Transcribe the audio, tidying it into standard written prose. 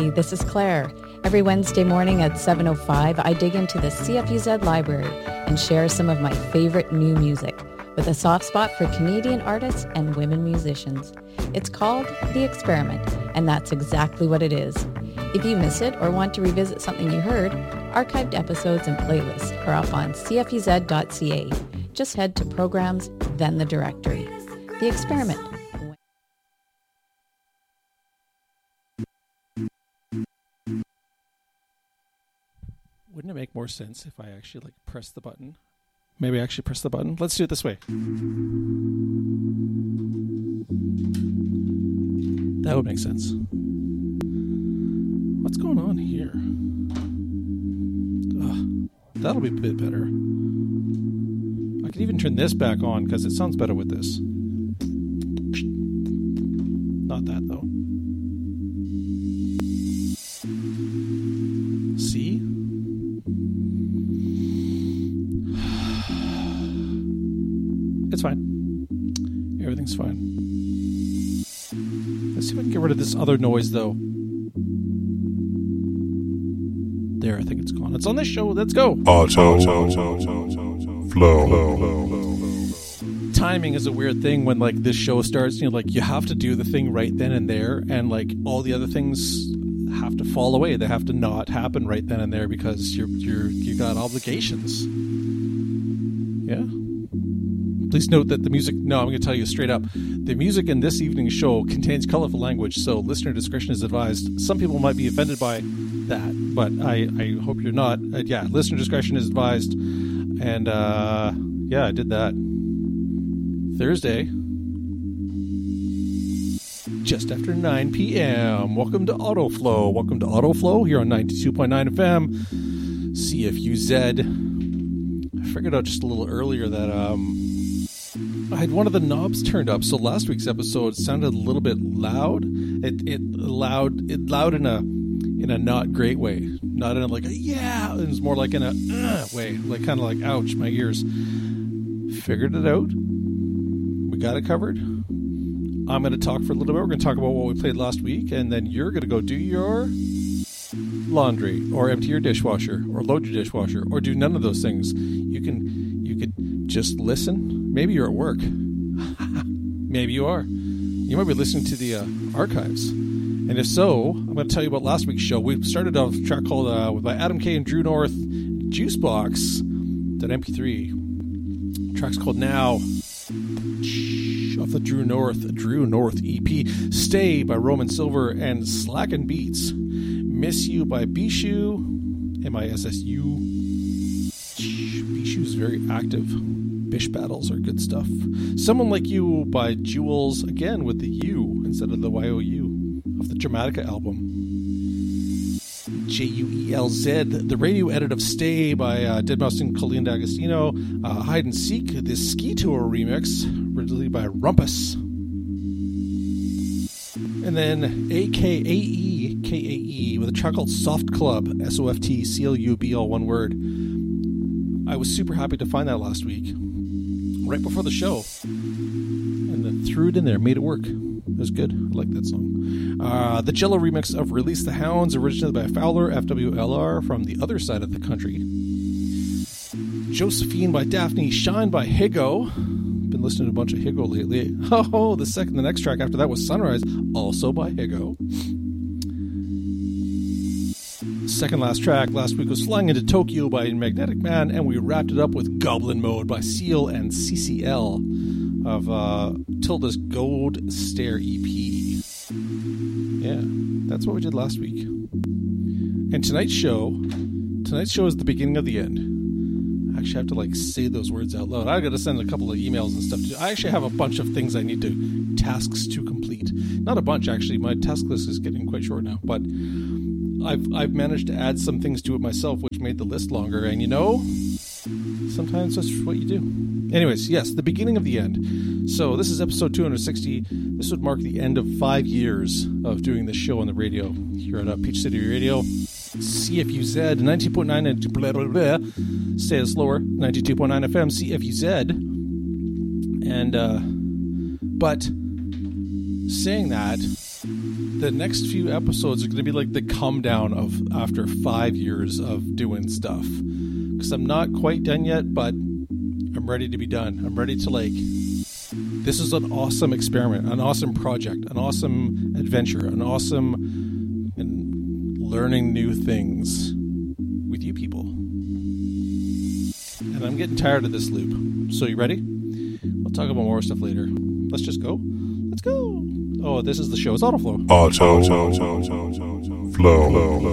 Hi, this is Claire. Every Wednesday morning at 7:05, I dig into the CFUZ library and share some of my favorite new music, with a soft spot for Canadian artists and women musicians. It's called The Experiment, and that's exactly what it is. If you miss it or want to revisit something you heard, archived episodes and playlists are up on cfuz.ca. Just head to Programs, then the directory. The Experiment. Wouldn't it make more sense if I actually press the button? Maybe I actually press the button. Let's do it this way. That would make sense. What's going on here? That'll be a bit better. I can even turn this back on because it sounds better with this. Not that though. See? It's fine. Everything's fine. Let's see if I can get rid of this other noise, though. There, I think it's gone. It's on this show. Let's go. Auto flow. Timing is a weird thing when, this show starts. You have to do the thing right then and there, and, all the other things have to fall away. They have to not happen right then and there because you got obligations. Yeah. Please note that the music... No, I'm going to tell you straight up. The music in this evening's show contains colorful language, so listener discretion is advised. Some people might be offended by that, but I hope you're not. Yeah, listener discretion is advised. And, yeah, I did that. Thursday. Just after 9 p.m. Welcome to AutoFlow. Welcome to AutoFlow here on 92.9 FM. CFUZ. I figured out just a little earlier that, I had one of the knobs turned up, so last week's episode sounded a little bit loud. It loud in a not great way, not in a yeah. It was more like in a way, kind of ouch, my ears. Figured it out. We got it covered. I'm going to talk for a little bit. We're going to talk about what we played last week, and then you're going to go do your laundry, or empty your dishwasher, or load your dishwasher, or do none of those things. You could just listen. Maybe you're at work. Maybe you are. You might be listening to the archives. And if so, I'm going to tell you about last week's show. We started off a track called by Adam K. and Drew North, Juicebox, that MP3. The track's called Now, off the Drew North EP. Stay by Roman Silver and Slackin' Beats. Miss You by Bishu, MISSU. Bishu's very active. Bish battles are good stuff. Someone Like You by Jules, again with the U instead of the YOU, of the Dramatica album. JUELZ, the radio edit of Stay by Deadmau5 and Colleen D'Agostino. Hide and Seek, the Ski Tour remix, released by Rumpus. And then AKAE with a track called Soft Club, SOFT, all one word. I was super happy to find that last week, right before the show, and then threw it in there, made it work. It was good. I like that song. The Jello remix of Release the Hounds, originated by Fowler, FWLR, from the other side of the country. Josephine by Daphne, Shine by Higo. Been listening to a bunch of Higo lately. Oh, the next track after that was Sunrise, also by Higo. Second last track last week was Flying into Tokyo by Magnetic Man, and we wrapped it up with Goblin Mode by Seal and CCL of Tilda's Gold Stair EP. Yeah, that's what we did last week. And tonight's show is the beginning of the end. I actually have to say those words out loud. I got to send a couple of emails and stuff. I actually have a bunch of things I need tasks to complete. Not a bunch, actually. My task list is getting quite short now, but I've managed to add some things to it myself, which made the list longer. And sometimes that's what you do. Anyways, yes, the beginning of the end. So this is episode 260. This would mark the end of 5 years of doing this show on the radio here at Peach City Radio. CFUZ 90.9 and blah, blah, blah. Say it slower. 92.9 FM CFUZ. And but saying that, The next few episodes are going to be like the come down of after 5 years of doing stuff. Because I'm not quite done yet, but I'm ready to be done. I'm ready to this is an awesome experiment, an awesome project, an awesome adventure, an awesome and learning new things with you people. And I'm getting tired of this loop. So you ready? We'll talk about more stuff later. Let's just go. Let's go. Oh, this is the show. It's Autoflow. Autoflow.